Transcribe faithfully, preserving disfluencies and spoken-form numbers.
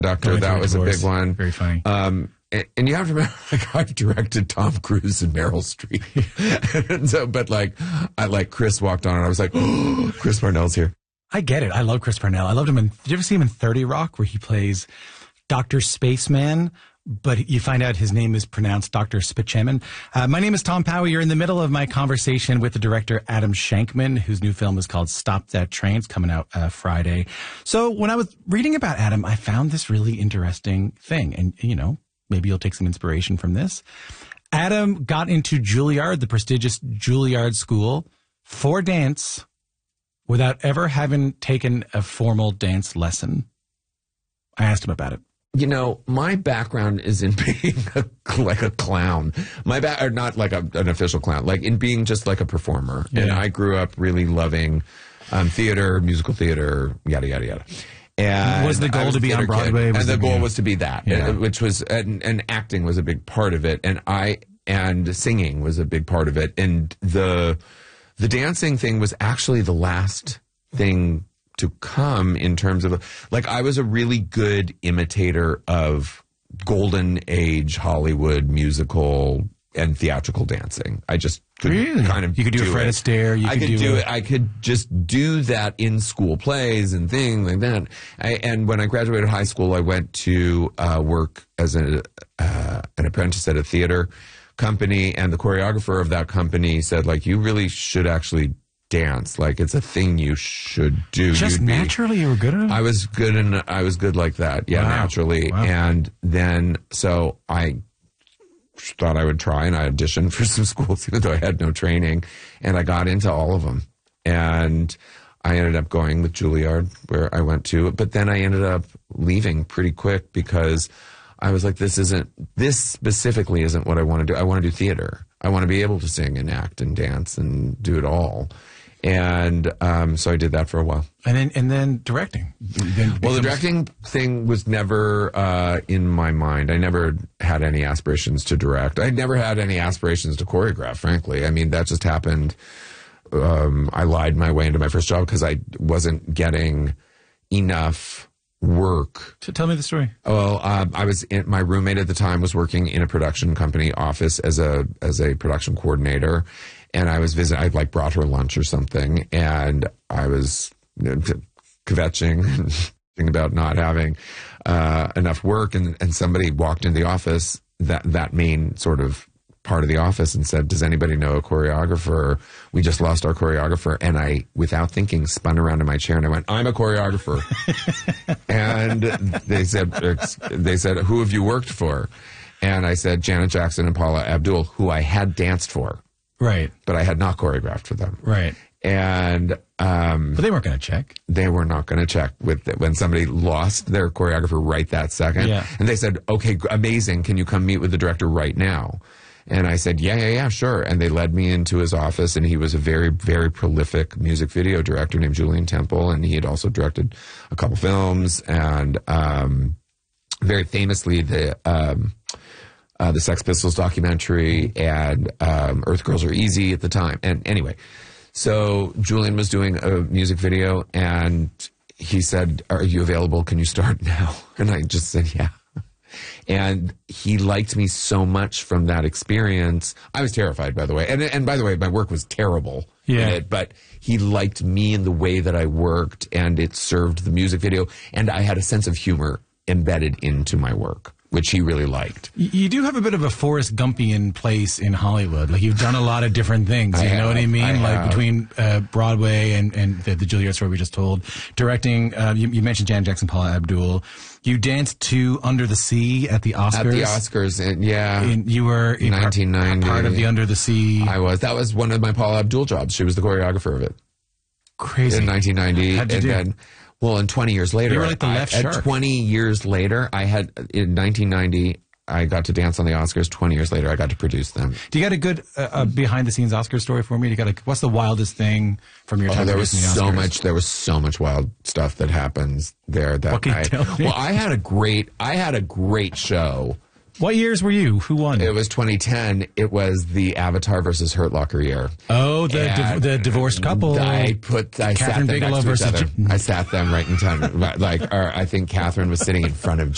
Doctor, that was a big one. Very funny. Um, and, and you have to remember, like, I've directed Tom Cruise and Meryl Streep. and so, but like, I like Chris walked on and I was like, oh, Chris Parnell's here. I get it. I love Chris Parnell. I loved him in, did you ever see him in thirty Rock where he plays Doctor Spaceman, but you find out his name is pronounced Doctor Spaceman? Uh, my name is Tom Powie. You're in the middle of my conversation with the director Adam Shankman, whose new film is called Stop That Train. It's coming out uh, Friday. So when I was reading about Adam, I found this really interesting thing. And, you know, maybe you'll take some inspiration from this. Adam got into Juilliard, the prestigious Juilliard school, for dance without ever having taken a formal dance lesson. I asked him about it. You know, my background is in being a, like a clown. My back, or not like a, an official clown, like in being just like a performer. Yeah. And I grew up really loving um, theater, musical theater, yada yada yada. And was the goal was to be on Broadway? And the, the goal yeah. was to be that, yeah. which was and, and acting was a big part of it, and I and singing was a big part of it, and the the dancing thing was actually the last thing to come in terms of, like, I was a really good imitator of golden age Hollywood musical and theatrical dancing. I just could really? kind of You could do, do a Fred it. Astaire. You I could, could do, do a- it. I could just do that in school plays and things like that. I, and when I graduated high school, I went to uh, work as a, uh, an apprentice at a theater company, and the choreographer of that company said, like, you really should actually dance. Like, it's a thing you should do. Just You'd be, naturally you were good at it? I was good and I was good like that. Yeah, Wow. naturally. Wow. And then, so I thought I would try, and I auditioned for some schools, even though I had no training, and I got into all of them. And I ended up going with Juilliard, where I went to, but then I ended up leaving pretty quick because I was like, this isn't, this specifically isn't what I want to do. I want to do theater. I want to be able to sing and act and dance and do it all. And um, so I did that for a while. And then, and then directing. Then Well, the becomes- directing thing was never uh, in my mind. I never had any aspirations to direct. I never had any aspirations to choreograph, frankly. I mean, that just happened. Um, I lied my way into my first job because I wasn't getting enough work. So tell me the story. Well, um, I was in, my roommate at the time was working in a production company office as a as a production coordinator, and I was visiting. I like brought her lunch or something, and I was you know, kvetching about not having uh, enough work, and and somebody walked in the office, that that main sort of part of the office, and said, does anybody know a choreographer? We just lost our choreographer. And I, without thinking, spun around in my chair and I went, I'm a choreographer. And they said, they said, who have you worked for? And I said, Janet Jackson and Paula Abdul, who I had danced for. Right. But I had not choreographed for them. Right. And um, but they weren't going to check. They were not going to check with it when somebody lost their choreographer right that second. Yeah. And they said, okay, amazing. Can you come meet with the director right now? And I said, yeah, yeah, yeah, sure. And they led me into his office, and he was a very, very prolific music video director named Julian Temple, and he had also directed a couple films, and um, very famously the um, uh, the Sex Pistols documentary and um, Earth Girls Are Easy at the time. And anyway, so Julian was doing a music video, and he said, are you available? Can you start now? And I just said, yeah. And he liked me so much from that experience. I was terrified, by the way. And and by the way, my work was terrible. Yeah. In it, but he liked me in the way that I worked, and it served the music video. And I had a sense of humor embedded into my work, which he really liked. You, you do have a bit of a Forrest Gumpian place in Hollywood. Like, you've done a lot of different things. You I know have, what I mean? I like have. between uh, Broadway and, and the, the Juilliard story we just told. Directing, uh, you, you mentioned Janet Jackson, Paula Abdul. You danced to Under the Sea at the Oscars. At the Oscars, and yeah. In, you were in nineteen ninety. part of the Under the Sea. I was. That was one of my Paula Abdul jobs. She was the choreographer of it. Crazy. In nineteen ninety. How'd you and do? then, well, and twenty years later. You were like the I- left at shark. twenty years later, I had, in nineteen ninety, I got to dance on the Oscars. twenty years later, I got to produce them. Do you got a good uh, uh, behind-the-scenes Oscar story for me? You got a, what's the wildest thing from your Oh, time there was producing the so Oscars? much. There was so much wild stuff that happens there. That What can you I, tell me? Well, I had a great. I had a great show. What years were you? Who won? It was twenty ten. It was the Avatar versus Hurt Locker year. oh, the And div- the divorced couple. I put. I Catherine sat them Bigelow next to each versus other. J- I sat them right in front. Like, or I think Catherine was sitting in front of